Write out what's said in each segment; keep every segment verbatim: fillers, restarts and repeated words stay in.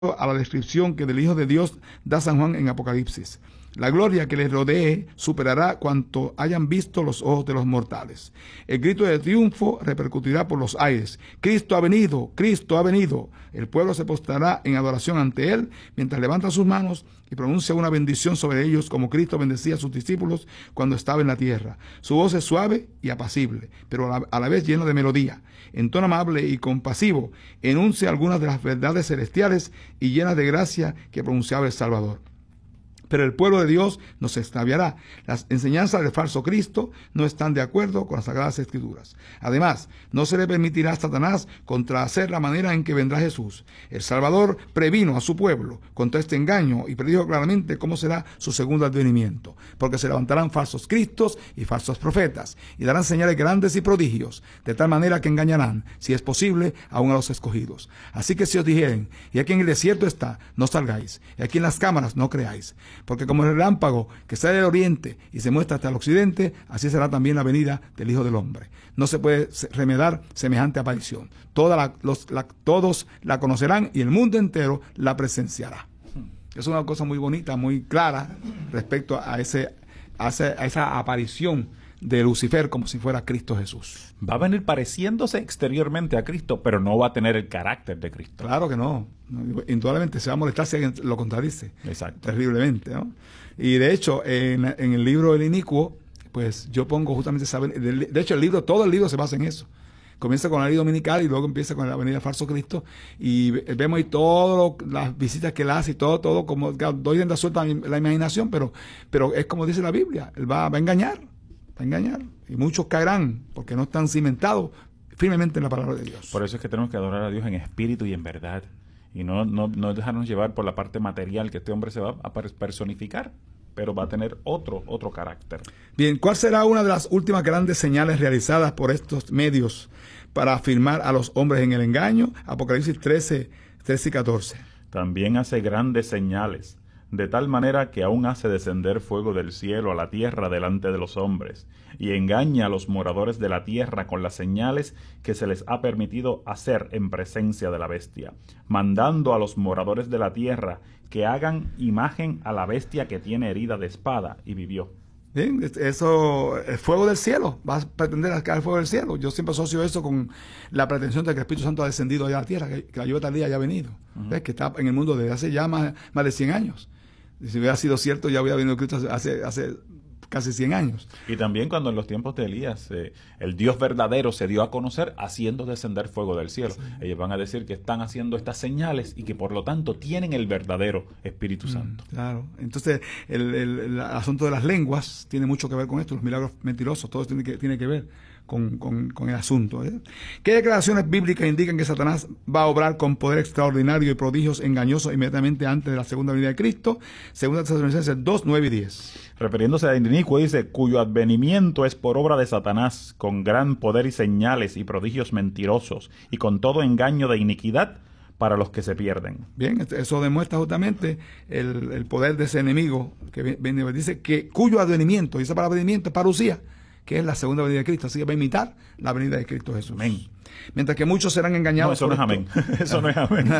a la descripción que del Hijo de Dios da San Juan en Apocalipsis. La gloria que les rodee superará cuanto hayan visto los ojos de los mortales. El grito de triunfo repercutirá por los aires. Cristo ha venido, Cristo ha venido. El pueblo se postrará en adoración ante Él mientras levanta sus manos y pronuncia una bendición sobre ellos como Cristo bendecía a sus discípulos cuando estaba en la tierra. Su voz es suave y apacible, pero a la, a la vez llena de melodía. En tono amable y compasivo, enuncia algunas de las verdades celestiales y llenas de gracia que pronunciaba el Salvador. Pero el pueblo de Dios no se extraviará. Las enseñanzas del falso Cristo no están de acuerdo con las Sagradas Escrituras. Además, no se le permitirá a Satanás contrahacer la manera en que vendrá Jesús. El Salvador previno a su pueblo contra este engaño y predijo claramente cómo será su segundo advenimiento. Porque se levantarán falsos cristos y falsos profetas y darán señales grandes y prodigios, de tal manera que engañarán, si es posible, aún a los escogidos. Así que si os dijeren, y aquí en el desierto está, no salgáis, y aquí en las cámaras no creáis. Porque como el relámpago que sale del oriente y se muestra hasta el occidente, así será también la venida del Hijo del Hombre. No se puede remedar semejante aparición. Toda la, los, la, todos la conocerán y el mundo entero la presenciará. Es una cosa muy bonita, muy clara respecto a, ese, a, ese, a esa aparición de Lucifer como si fuera Cristo Jesús. Va a venir pareciéndose exteriormente a Cristo, pero no va a tener el carácter de Cristo. Claro que no. Indudablemente se va a molestar si alguien lo contradice. Exacto. Terriblemente, ¿no? Y de hecho, en, en el libro El Inicuo, pues yo pongo justamente esa... De hecho, el libro, todo el libro se basa en eso. Comienza con la ley dominical y luego empieza con la venida del falso Cristo y vemos ahí todas las visitas que él hace y todo, todo como doy rienda suelta a la imaginación, pero, pero es como dice la Biblia, él va, va a engañar. a engañar y muchos caerán porque no están cimentados firmemente en la palabra de Dios. Por eso es que tenemos que adorar a Dios en espíritu y en verdad y no, no, no dejarnos llevar por la parte material que este hombre se va a personificar, pero va a tener otro, otro carácter. Bien, ¿cuál será una de las últimas grandes señales realizadas por estos medios para afirmar a los hombres en el engaño? Apocalipsis trece, trece y catorce. También hace grandes señales, de tal manera que aún hace descender fuego del cielo a la tierra delante de los hombres, y engaña a los moradores de la tierra con las señales que se les ha permitido hacer en presencia de la bestia, mandando a los moradores de la tierra que hagan imagen a la bestia que tiene herida de espada y vivió. Bien, eso, el fuego del cielo, va a pretender sacar el fuego del cielo. Yo siempre asocio eso con la pretensión de que el Espíritu Santo ha descendido allá a la tierra, que, que la lluvia tardía haya venido, uh-huh. ¿Ves? Que está en el mundo desde hace ya más, más de cien años. Y si hubiera sido cierto, ya hubiera venido Cristo hace, hace casi cien años. Y también cuando en los tiempos de Elías eh, el Dios verdadero se dio a conocer haciendo descender fuego del cielo. Sí. Ellos van a decir que están haciendo estas señales y que por lo tanto tienen el verdadero Espíritu Santo. Mm, claro. Entonces el, el, el asunto de las lenguas tiene mucho que ver con esto, los milagros mentirosos, todo tiene que, tiene que ver con, con, con el asunto. ¿eh? ¿Qué declaraciones bíblicas indican que Satanás va a obrar con poder extraordinario y prodigios engañosos inmediatamente antes de la segunda venida de Cristo? Segunda Tesalonicenses dos, nueve y diez. Refiriéndose a Inicuo, dice, cuyo advenimiento es por obra de Satanás, con gran poder y señales y prodigios mentirosos, y con todo engaño de iniquidad para los que se pierden. Bien, eso demuestra justamente el, el poder de ese enemigo, que viene, dice que cuyo advenimiento, y esa palabra advenimiento es parucía, que es la segunda venida de Cristo, así que va a imitar la venida de Cristo Jesús. Amén. Mientras que muchos serán engañados. No, eso no es amén. Eso no es amén.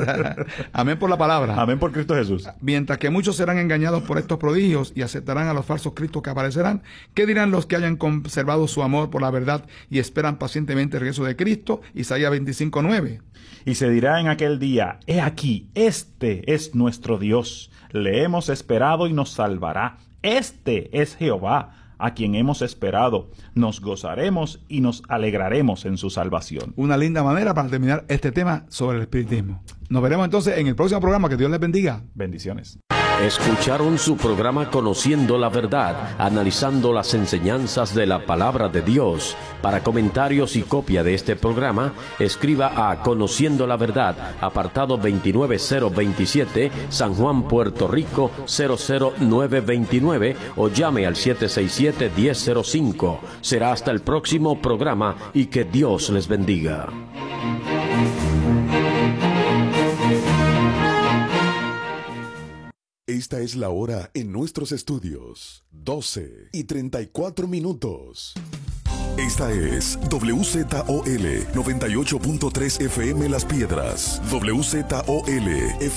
Amén por la palabra. Amén por Cristo Jesús. Mientras que muchos serán engañados por estos prodigios y aceptarán a los falsos cristos que aparecerán, ¿qué dirán los que hayan conservado su amor por la verdad y esperan pacientemente el regreso de Cristo? Isaías veinticinco, nueve. Y se dirá en aquel día, he aquí, este es nuestro Dios, le hemos esperado y nos salvará. Este es Jehová, a quien hemos esperado, nos gozaremos y nos alegraremos en su salvación. Una linda manera para terminar este tema sobre el espiritismo. Nos veremos entonces en el próximo programa. Que Dios les bendiga. Bendiciones. Escucharon su programa Conociendo la Verdad, analizando las enseñanzas de la Palabra de Dios. Para comentarios y copia de este programa, escriba a Conociendo la Verdad, apartado veintinueve cero veintisiete, San Juan, Puerto Rico, cero cero nueve veintinueve, o llame al siete seis siete, uno cero cero cinco. Será hasta el próximo programa y que Dios les bendiga. Esta es la hora en nuestros estudios, doce y treinta y cuatro minutos. Esta es W Z O L noventa y ocho punto tres F M Las Piedras. W Z O L